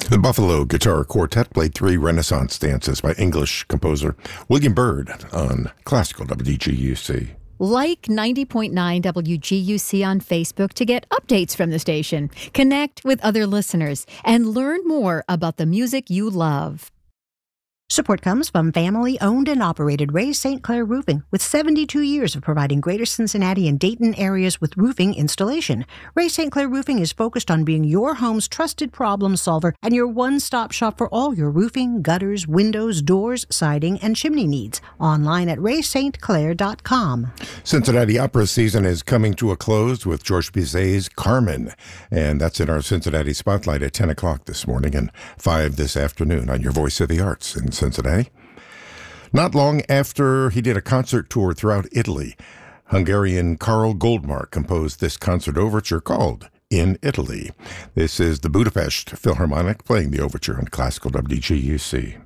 The Buffalo Guitar Quartet played three Renaissance dances by English composer William Byrd on classical WGUC. Like 90.9 WGUC on Facebook to get updates from the station, connect with other listeners, and learn more about the music you love. Support comes from family-owned and operated Ray St. Clair Roofing, with 72 years of providing Greater Cincinnati and Dayton areas with roofing installation. Ray St. Clair Roofing is focused on being your home's trusted problem solver and your one-stop shop for all your roofing, gutters, windows, doors, siding, and chimney needs. Online at raystclair.com. Cincinnati opera season is coming to a close with Georges Bizet's Carmen, and that's in our Cincinnati Spotlight at 10 o'clock this morning and 5 this afternoon on your Voice of the Arts in Cincinnati. Not long after he did a concert tour throughout Italy, Hungarian Karl Goldmark composed this concert overture called In Italy. This is the Budapest Philharmonic playing the overture on classical WGUC.